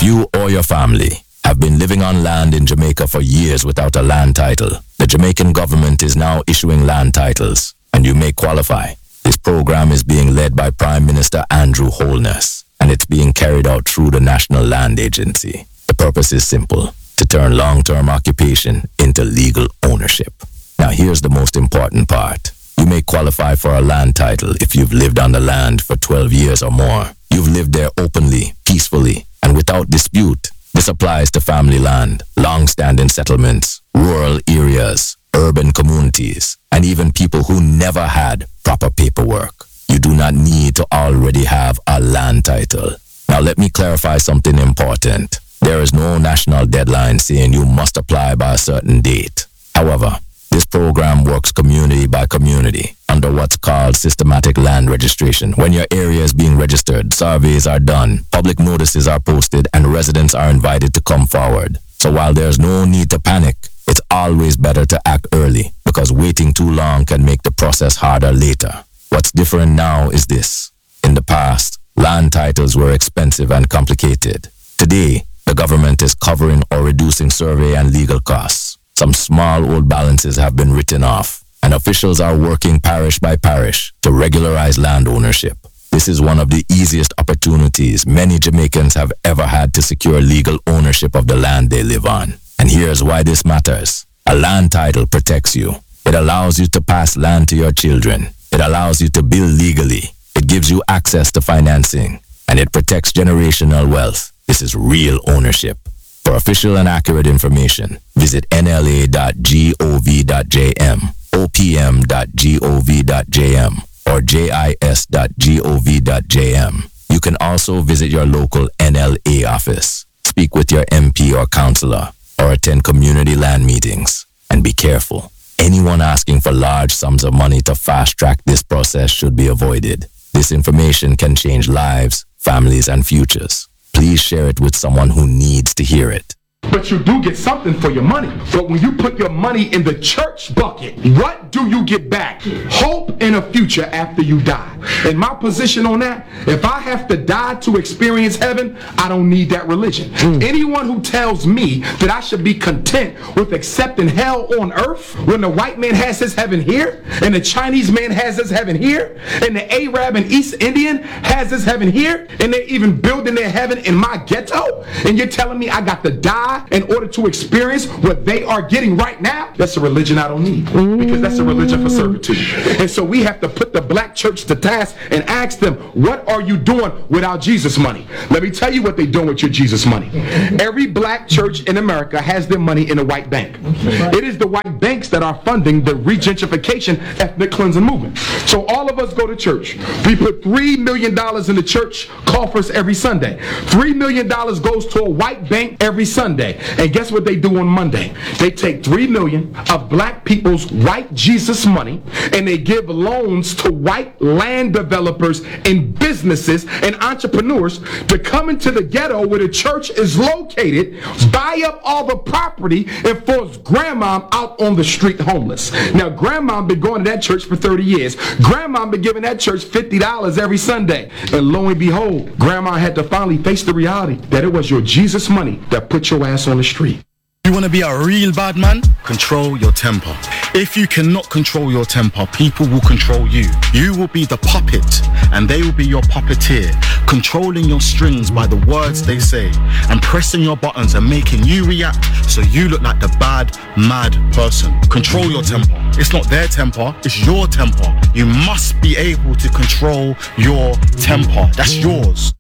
you or your family have been living on land in Jamaica for years without a land title, the Jamaican government is now issuing land titles, and you may qualify. This program is being led by Prime Minister Andrew Holness, and it's being carried out through the National Land Agency. The purpose is simple: to turn long-term occupation into legal ownership. Now here's the most important part. You may qualify for a land title if you've lived on the land for 12 years or more. You've lived there openly, peacefully, and without dispute. This applies to family land, long-standing settlements, rural areas, urban communities, and even people who never had proper paperwork. You do not need to already have a land title. Now let me clarify something important. There is no national deadline saying you must apply by a certain date. However, this program works community by community under what's called systematic land registration. When your area is being registered, surveys are done, public notices are posted, and residents are invited to come forward. So while there's no need to panic, it's always better to act early, because waiting too long can make the process harder later. What's different now is this. In the past, land titles were expensive and complicated. Today, the government is covering or reducing survey and legal costs. Some small old balances have been written off, and officials are working parish by parish to regularize land ownership. This is one of the easiest opportunities many Jamaicans have ever had to secure legal ownership of the land they live on. And here's why this matters. A land title protects you. It allows you to pass land to your children. It allows you to build legally. It gives you access to financing, and it protects generational wealth. This is real ownership. For official and accurate information, visit nla.gov.jm, opm.gov.jm, or jis.gov.jm. You can also visit your local NLA office, speak with your MP or councillor, or attend community land meetings. And be careful. Anyone asking for large sums of money to fast-track this process should be avoided. This information can change lives, families, and futures. Please share it with someone who needs to hear it. But you do get something for your money. But when you put your money in the church bucket, what do you get back? Hope and a future after you die. And my position on that, if I have to die to experience heaven, I don't need that religion. Anyone who tells me that I should be content with accepting hell on earth when the white man has his heaven here, and the Chinese man has his heaven here, and the Arab and East Indian has his heaven here, and they're even building their heaven in my ghetto, and you're telling me I got to die in order to experience what they are getting right now, that's a religion I don't need, because that's a religion for servitude. And so we have to put the black church to task and ask them, what are you doing without Jesus money? Let me tell you what they're doing with your Jesus money. Every black church in America has their money in a white bank. It is the white banks that are funding the regentrification ethnic cleansing movement. So all of us go to church. We put $3 million in the church coffers every Sunday. $3 million goes to a white bank every Sunday. And guess what they do on Monday? They take $3 million of black people's white Jesus money and they give loans to white land developers and businesses and entrepreneurs to come into the ghetto where the church is located, buy up all the property, and force grandma out on the street homeless. Now, grandma been going to that church for 30 years. Grandma been giving that church $50 every Sunday. And lo and behold, grandma had to finally face the reality that it was your Jesus money that put your ass on the street. You want to be a real bad man? Control your temper. If you cannot control your temper, people will control you. You will be the puppet and they will be your puppeteer, controlling your strings by the words they say and pressing your buttons and making you react so you look like the bad, mad person. Control your temper. It's not their temper, it's your temper. You must be able to control your temper. That's yours.